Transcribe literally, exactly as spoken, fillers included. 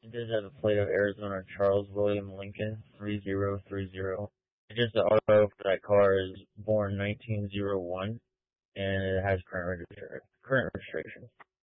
It does have a plate of Arizona Charles William Lincoln three zero three zero. It's just the auto for that car is born nineteen oh one, and it has current registration. Current registration.